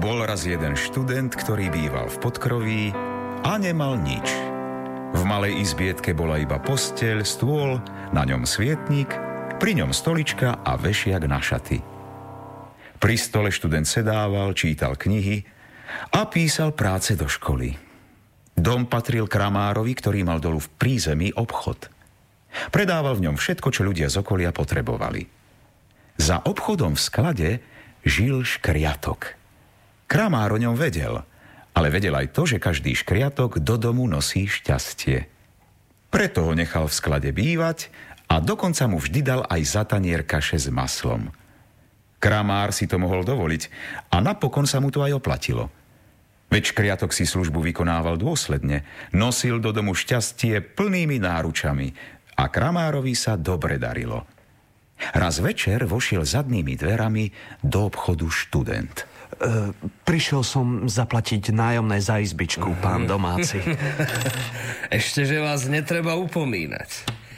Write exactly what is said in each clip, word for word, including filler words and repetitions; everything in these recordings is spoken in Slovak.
Bol raz jeden študent, ktorý býval v podkroví a nemal nič. V malej izbietke bola iba posteľ, stôl, na ňom svietnik, pri ňom stolička a vešiak na šaty. Pri stole študent sedával, čítal knihy a písal práce do školy. Dom patril kramárovi, ktorý mal dolu v prízemí obchod. Predával v ňom všetko, čo ľudia z okolia potrebovali. Za obchodom v sklade žil škriatok. Kramár o ňom vedel, ale vedel aj to, že každý škriatok do domu nosí šťastie. Preto ho nechal v sklade bývať a dokonca mu vždy dal aj za tanier kaše s maslom. Kramár si to mohol dovoliť a napokon sa mu to aj oplatilo. Veď škriatok si službu vykonával dôsledne, nosil do domu šťastie plnými náručami a kramárovi sa dobre darilo. Raz večer vošiel zadnými dverami do obchodu študent. E, prišiel som zaplatiť nájomné za izbičku, pán domáci. Ešte, že vás netreba upomínať.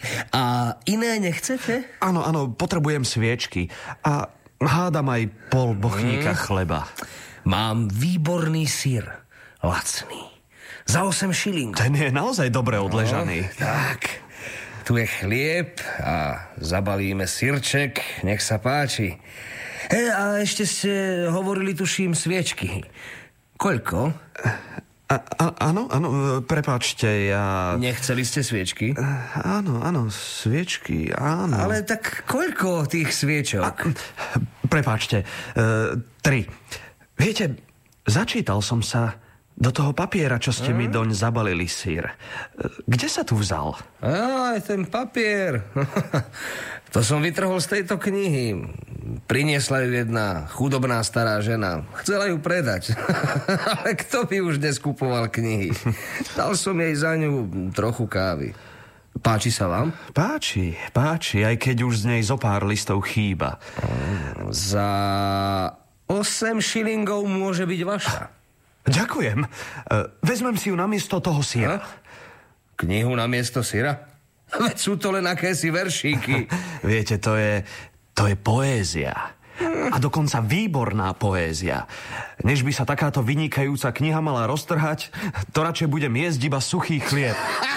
A iné nechcete? Áno, áno, potrebujem sviečky a hádam aj pol bochníka mm. chleba. Mám výborný syr, lacný. Za osem šilingov. Ten je naozaj dobre odležaný. No, tak, tu je chlieb a zabalíme syrček, nech sa páči. E, a ešte ste hovorili, tuším, sviečky. Koľko? A, a, áno, áno, prepáčte, ja... Nechceli ste sviečky? Áno, áno, sviečky, áno. Ale tak koľko tých sviečok? A, prepáčte, uh, tri. Viete, začítal som sa do toho papiera, čo ste hmm? mi doň zabalili sír. Kde sa tu vzal? Á, ten papier. To som vytrhol z tejto knihy. Priniesla ju jedna chudobná stará žena. Chcela ju predať. Ale kto by už dnes kupoval knihy? Dal som jej za ňu trochu kávy. Páči sa vám? Páči, páči, aj keď už z nej zo pár listov chýba. Za osem šilingov môže byť vaša. Ďakujem. Vezmem si ju namiesto toho syra. Knihu namiesto syra? Veď sú to len akési veršíky. Viete, to je, to je poézia. A dokonca výborná poézia. Než by sa takáto vynikajúca kniha mala roztrhať, to radšej budem jesť iba suchý chlieb.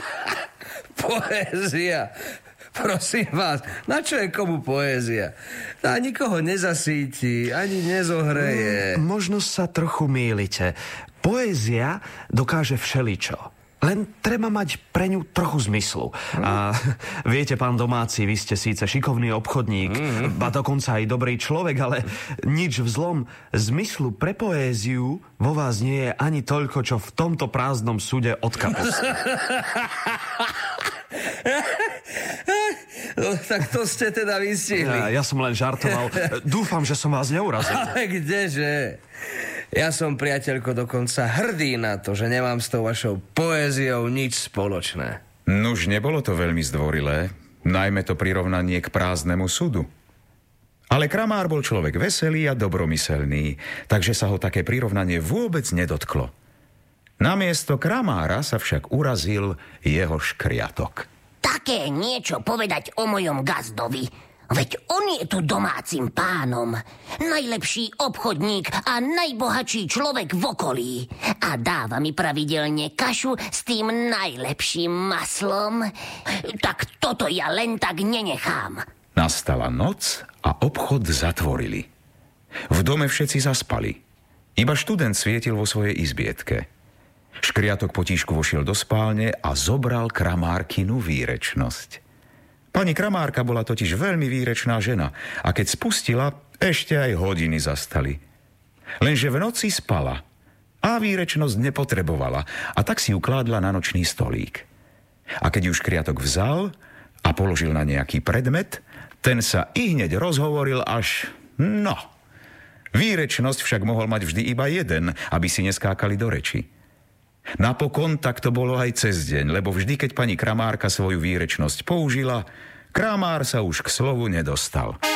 Poézia. Prosím vás, na čo je komu poézia? Tá nikoho nezasíti, ani nezohreje. Mm, možno sa trochu mýlite. Poézia dokáže všeličo. Len treba mať pre ňu trochu zmyslu. Mm. A viete, pán domáci, vy ste síce šikovný obchodník, mm. ba dokonca aj dobrý človek, ale nič vzlom zmyslu pre poéziu vo vás nie je ani toľko, čo v tomto prázdnom súde od kapusty. No, tak to ste teda vystihli. Ja, ja som len žartoval. Dúfam, že som vás neurazil. Ale kdeže? Ja som, priateľko, dokonca hrdý na to, že nemám s tou vašou poéziou nič spoločné. Nuž, nebolo to veľmi zdvorilé, najmä to prirovnanie k prázdnemu súdu. Ale kramár bol človek veselý a dobromyselný, takže sa ho také prirovnanie vôbec nedotklo. Namiesto kramára sa však urazil jeho škriatok. Také niečo povedať o mojom gazdovi. Veď on je tu domácim pánom. Najlepší obchodník a najbohatší človek v okolí. A dáva mi pravidelne kašu s tým najlepším maslom. Tak toto ja len tak nenechám. Nastala noc a obchod zatvorili. V dome všetci zaspali. Iba študent svietil vo svojej izbietke. Škriatok potíšku vošiel do spálne a zobral kramárkinu výrečnosť. Pani kramárka bola totiž veľmi výrečná žena a keď spustila, ešte aj hodiny zastali. Lenže v noci spala a výrečnosť nepotrebovala a tak si ju kládla na nočný stolík. A keď ju škriatok vzal a položil na nejaký predmet, ten sa i hneď rozhovoril až no. Výrečnosť však mohol mať vždy iba jeden, aby si neskákali do reči. Napokon tak to bolo aj cez deň, lebo vždy, keď pani kramárka svoju výrečnosť použila, kramár sa už k slovu nedostal.